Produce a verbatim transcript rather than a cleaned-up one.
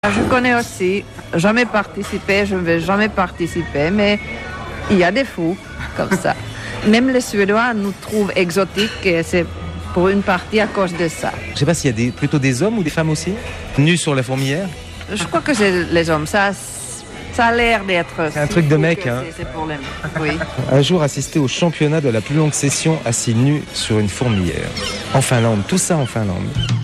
Je connais aussi, jamais participé, je ne vais jamais participer, mais il y a des fous comme ça. Même les Suédois nous trouvent exotiques et c'est pour une partie à cause de ça. Je ne sais pas s'il y a des, plutôt des hommes ou des femmes aussi, nus sur la fourmilière. Je crois que c'est les hommes, ça, ça a l'air d'être... C'est un truc de mec, hein. C'est pour les mecs, oui. Un jour assisté au championnat de la plus longue session assis nu sur une fourmilière. En Finlande, tout ça en Finlande.